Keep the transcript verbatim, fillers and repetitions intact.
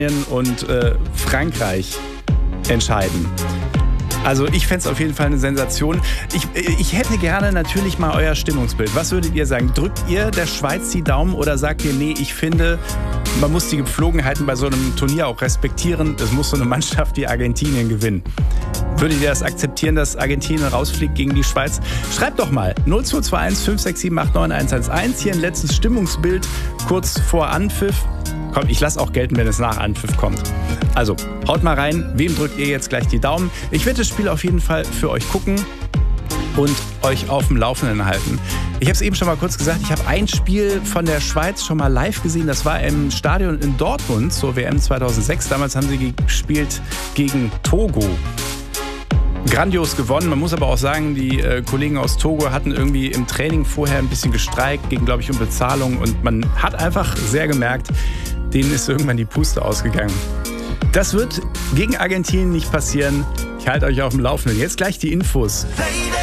und äh, Frankreich entscheiden. Also ich fände es auf jeden Fall eine Sensation. Ich, ich hätte gerne natürlich mal euer Stimmungsbild. Was würdet ihr sagen? Drückt ihr der Schweiz die Daumen oder sagt ihr, nee, ich finde, man muss die Gepflogenheiten bei so einem Turnier auch respektieren. Es muss so eine Mannschaft wie Argentinien gewinnen. Würdet ihr das akzeptieren, dass Argentinien rausfliegt gegen die Schweiz? Schreibt doch mal null zwei zwei eins fünf sechs sieben acht neun eins eins eins. Hier ein letztes Stimmungsbild kurz vor Anpfiff. Komm, ich lasse auch gelten, wenn es nach Anpfiff kommt. Also, haut mal rein. Wem drückt ihr jetzt gleich die Daumen? Ich werde das Spiel auf jeden Fall für euch gucken und euch auf dem Laufenden halten. Ich habe es eben schon mal kurz gesagt, ich habe ein Spiel von der Schweiz schon mal live gesehen. Das war im Stadion in Dortmund zur W M zweitausendsechs. Damals haben sie gespielt gegen Togo. Grandios gewonnen. Man muss aber auch sagen, die äh, Kollegen aus Togo hatten irgendwie im Training vorher ein bisschen gestreikt, ging, glaube ich, um Bezahlung. Und man hat einfach sehr gemerkt, denen ist irgendwann die Puste ausgegangen. Das wird gegen Argentinien nicht passieren. Ich halte euch auf dem Laufenden. Jetzt gleich die Infos.